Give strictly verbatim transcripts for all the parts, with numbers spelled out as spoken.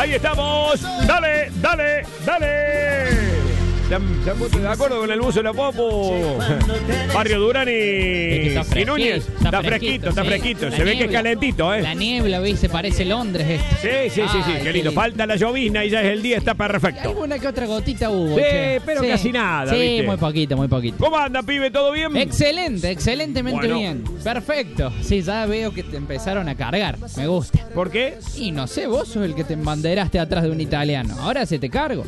Ahí estamos. Dale, dale, dale. ¿De acuerdo con el buzo de la Popu? Barrio Durán y, está y Núñez. Está, está fresquito, está sí. fresquito. La Se ve niebla, que es calentito, ¿eh? La niebla, ¿viste? Parece Londres este. Sí, sí, sí, sí. Ay, Qué lindo. lindo. Falta la llovizna y ya es el día, está perfecto. Alguna que otra gotita hubo. Sí, che. pero Sí. casi nada, Sí, ¿viste? muy poquito, muy poquito. ¿Cómo anda, pibe? ¿Todo bien? Excelente, excelentemente Bueno. bien. Perfecto. Sí, ya veo que te empezaron a cargar. Me gusta. ¿Por qué? Y no sé, vos sos el que te embanderaste atrás de un italiano. Ahora se te cargo.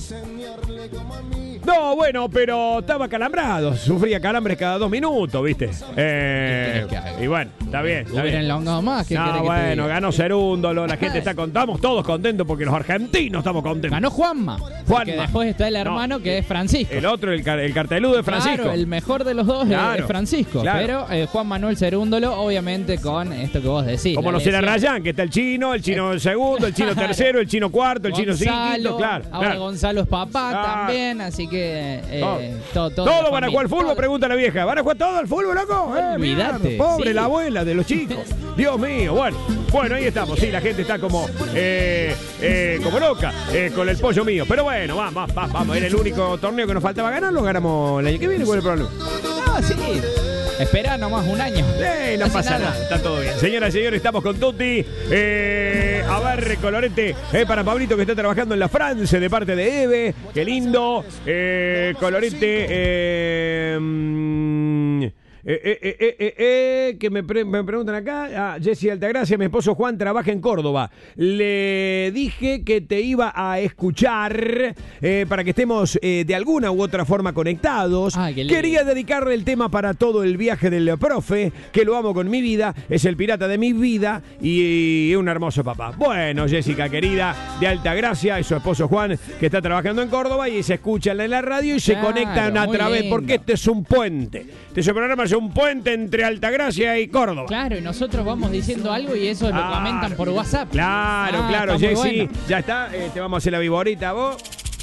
No, bueno, pero estaba calambrado. Sufría calambres cada dos minutos, ¿viste? Eh, ¿Qué querés que haga? y bueno, está bien. Está Hubieran bien. elongado más. ¿Qué querés No, que te bueno, diga? ganó Cerúndolo, la gente está contenta, estamos todos contentos porque los argentinos estamos contentos. Ganó Juanma. Juanma. Que después está el hermano No. que es Francisco. El otro, el, car- el carteludo de Francisco. Claro, el mejor de los dos Claro, es Francisco. claro. Pero eh, Juan Manuel Cerúndolo, obviamente, con esto que vos decís. Como la no será lesión. Rayán, que está el chino, el chino segundo, el chino tercero, el chino cuarto, el chino Gonzalo, quinto, claro. Ahora claro. Gonzalo es papá Claro. también, así que eh, Todo. todo, todo ¿Todos la van a familia. jugar al fútbol? Todo. Pregunta la vieja. ¿Van a jugar todo al fútbol, loco? Eh, Olvídate, mierda, pobre sí. la abuela de los chicos. Dios mío, bueno. Bueno, ahí estamos. Sí, la gente está como eh, eh, como loca eh, con el pollo mío. Pero bueno, vamos, vamos, vamos. Era el único torneo que nos faltaba ganar. Lo ganamos el año que viene. ¿Cuál es el problema? No, sí. Espera nomás un año. Eh, no Hace pasa nada. nada. Está todo bien. Señoras y señores, estamos con Tuti. Eh, a ver, colorete eh, para Pablito que está trabajando en la France de parte de Eve. Qué lindo. Eh, colorete. Eh, mm, Eh, eh, eh, eh, eh, eh, que me, pre- me preguntan acá. Ah, Jessy Altagracia, mi esposo Juan trabaja en Córdoba. Le dije que te iba a escuchar eh, para que estemos eh, de alguna u otra forma conectados. Ah, qué lindo. Quería dedicarle el tema para todo el viaje del profe, que lo amo con mi vida, es el pirata de mi vida y, y un hermoso papá. Bueno, Jessica querida, de Altagracia, es su esposo Juan, que está trabajando en Córdoba y se escuchan en la radio y se Claro, conectan a muy través, lindo. porque este es un puente. Este programa es un puente entre Altagracia y Córdoba. Claro, y nosotros vamos diciendo algo y eso lo Claro. comentan por WhatsApp. Claro, Ah, claro, está muy Jessy, bueno. ya está, eh, te vamos a hacer la viborita vos.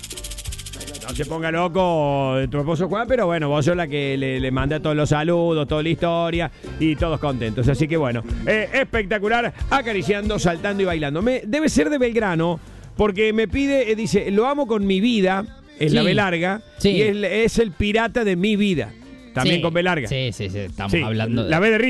No se ponga loco tu esposo Juan, pero bueno, vos sos la que le, le manda todos los saludos, toda la historia y todos contentos. Así que bueno, eh, espectacular, acariciando, saltando y bailando. Me, debe ser de Belgrano, porque me pide, eh, dice, lo amo con mi vida, es Sí. la B larga, Sí. y es, es el pirata de mi vida, también Sí. con B larga. Sí, sí, sí, estamos Sí, hablando de... la B de